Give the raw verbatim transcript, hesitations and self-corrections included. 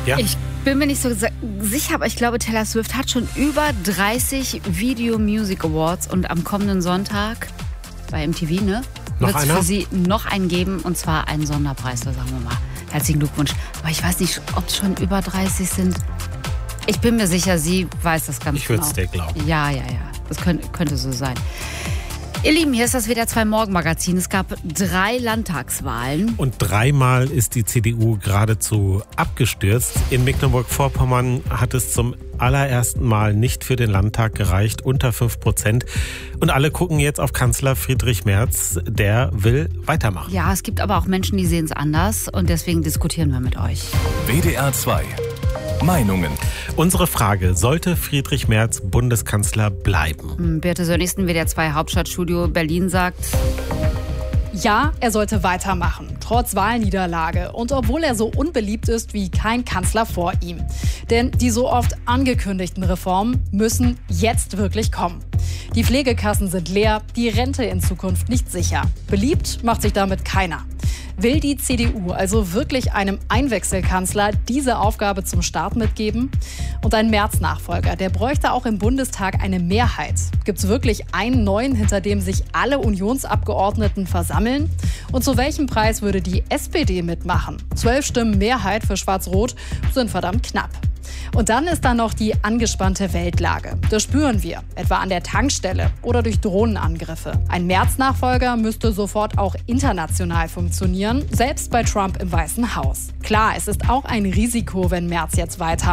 Ja. Ich bin mir nicht so sicher, aber ich glaube, Taylor Swift hat schon über dreißig Video Music Awards und am kommenden Sonntag bei M T V, ne? Noch Wird es einer? für sie noch einen geben, und zwar einen Sonderpreis, so sagen wir mal. Herzlichen Glückwunsch. Aber ich weiß nicht, ob es schon über dreißig sind. Ich bin mir sicher, sie weiß das ganz Ich genau. würde es dir glauben. Ja, ja, ja. Das könnte, könnte so sein. Ihr Lieben, hier ist das W D R zwei Morgenmagazin. Es gab drei Landtagswahlen. Und dreimal ist die C D U geradezu abgestürzt. In Mecklenburg-Vorpommern hat es zum allerersten Mal nicht für den Landtag gereicht, unter fünf Prozent. Und alle gucken jetzt auf Kanzler Friedrich Merz. Der will weitermachen. Ja, es gibt aber auch Menschen, die sehen es anders. Und deswegen diskutieren wir mit euch. W D R zwei Meinungen. Unsere Frage: Sollte Friedrich Merz Bundeskanzler bleiben? Birte Sönnigsen, W D R zwei Hauptstadtstudio Berlin, sagt: Ja, er sollte weitermachen, trotz Wahlniederlage und obwohl er so unbeliebt ist wie kein Kanzler vor ihm. Denn die so oft angekündigten Reformen müssen jetzt wirklich kommen. Die Pflegekassen sind leer, die Rente in Zukunft nicht sicher. Beliebt macht sich damit keiner. Will die C D U also wirklich einem Einwechselkanzler diese Aufgabe zum Start mitgeben? Und ein Merz-Nachfolger, der bräuchte auch im Bundestag eine Mehrheit. Gibt es wirklich einen neuen, hinter dem sich alle Unionsabgeordneten versammeln? Und zu welchem Preis würde die S P D mitmachen? Zwölf Stimmen Mehrheit für Schwarz-Rot sind verdammt knapp. Und dann ist da noch die angespannte Weltlage. Das spüren wir, etwa an der Tankstelle oder durch Drohnenangriffe. Ein Merz-Nachfolger müsste sofort auch international funktionieren, selbst bei Trump im Weißen Haus. Klar, es ist auch ein Risiko, wenn Merz jetzt weitermacht.